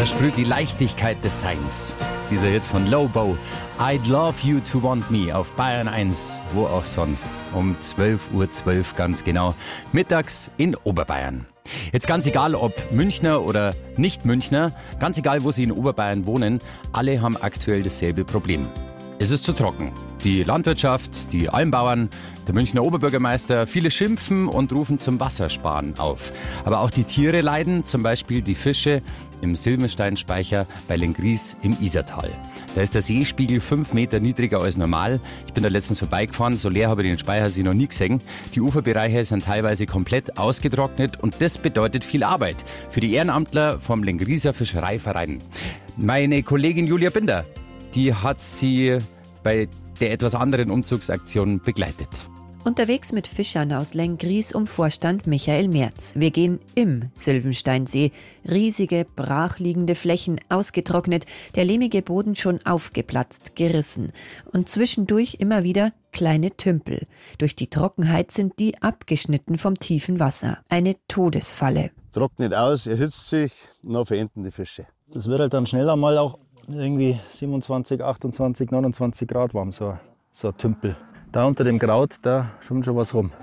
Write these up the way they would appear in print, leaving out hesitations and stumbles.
versprüht die Leichtigkeit des Seins. Dieser Hit von Lobo, I'd Love You to Want Me auf Bayern 1, wo auch sonst, um 12:12 Uhr ganz genau, mittags in Oberbayern. Jetzt ganz egal, ob Münchner oder Nicht-Münchner, ganz egal, wo sie in Oberbayern wohnen, alle haben aktuell dasselbe Problem. Es ist zu trocken. Die Landwirtschaft, die Almbauern, der Münchner Oberbürgermeister, viele schimpfen und rufen zum Wassersparen auf. Aber auch die Tiere leiden, zum Beispiel die Fische im Sylvensteinspeicher bei Lenggries im Isartal. Da ist der Seespiegel 5 Meter niedriger als normal. Ich bin da letztens vorbeigefahren, so leer habe ich den Speicher noch nie gesehen. Die Uferbereiche sind teilweise komplett ausgetrocknet und das bedeutet viel Arbeit für die Ehrenamtler vom Lengrieser Fischereiverein. Meine Kollegin Julia Binder, die hat sie bei der etwas anderen Umzugsaktion begleitet. Unterwegs mit Fischern aus Lenggries um Vorstand Michael Merz. Wir gehen im Sylvensteinsee. Riesige, brachliegende Flächen, ausgetrocknet, der lehmige Boden schon aufgeplatzt, gerissen. Und zwischendurch immer wieder kleine Tümpel. Durch die Trockenheit sind die abgeschnitten vom tiefen Wasser. Eine Todesfalle. Trocknet aus, erhitzt sich, und dann verenden die Fische. Das wird halt dann schneller mal auch irgendwie 27, 28, 29 Grad warm, so ein Tümpel. Da unter dem Kraut, da schwimmt schon was rum.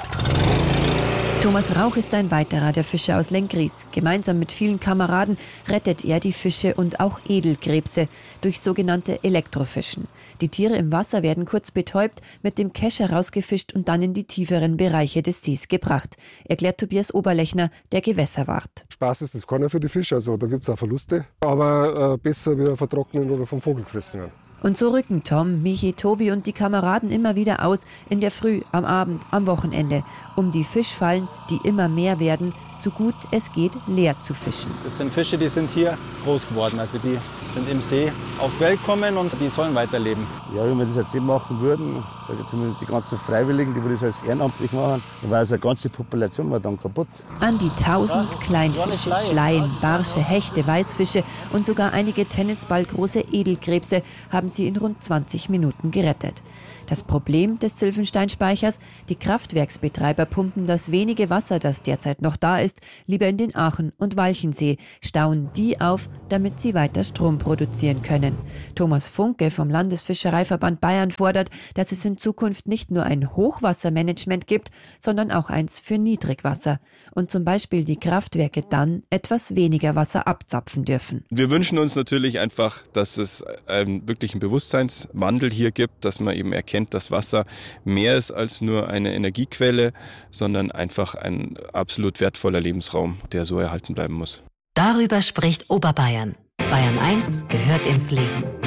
Thomas Rauch ist ein weiterer der Fischer aus Lenggries. Gemeinsam mit vielen Kameraden rettet er die Fische und auch Edelkrebse durch sogenannte Elektrofischen. Die Tiere im Wasser werden kurz betäubt, mit dem Kescher rausgefischt und dann in die tieferen Bereiche des Sees gebracht, erklärt Tobias Oberlechner, der Gewässerwart. Spaß ist das keiner für die Fische, also da gibt es auch Verluste. Aber besser wieder vertrocknen oder vom Vogel gefressen werden. Und so rücken Tom, Michi, Tobi und die Kameraden immer wieder aus, in der Früh, am Abend, am Wochenende, um die Fischfallen, die immer mehr werden, so gut es geht, leer zu fischen. Das sind Fische, die sind hier groß geworden, also die sind im See auf die Welt gekommen und die sollen weiterleben. Ja, wenn wir das jetzt eben machen würden, sage jetzt mal die ganzen Freiwilligen, die das alles ehrenamtlich machen, dann wäre also eine ganze Population war dann kaputt. An die 1000 Kleinfische, Schleien, Barsche, Hechte, Weißfische und sogar einige tennisballgroße Edelkrebse haben sie in rund 20 Minuten gerettet. Das Problem des Sylvensteinspeichers: die Kraftwerksbetreiber pumpen das wenige Wasser, das derzeit noch da ist, lieber in den Aachen- und Walchensee, stauen die auf, damit sie weiter Strom produzieren können. Thomas Funke vom Landesfischereiverband Bayern fordert, dass es in Zukunft nicht nur ein Hochwassermanagement gibt, sondern auch eins für Niedrigwasser und zum Beispiel die Kraftwerke dann etwas weniger Wasser abzapfen dürfen. Wir wünschen uns natürlich einfach, dass es wirklich einen Bewusstseinswandel hier gibt, dass man eben erkennt, dass Wasser mehr ist als nur eine Energiequelle, sondern einfach ein absolut wertvoller Lebensraum, der so erhalten bleiben muss. Darüber spricht Oberbayern. Bayern 1 gehört ins Leben.